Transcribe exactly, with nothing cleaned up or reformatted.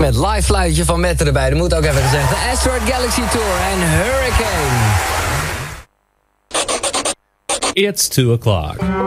Met live fluitje van Mette erbij. Dat moet ook even gezegd. De Asteroid Galaxy Tour en Hurricane. It's two o'clock.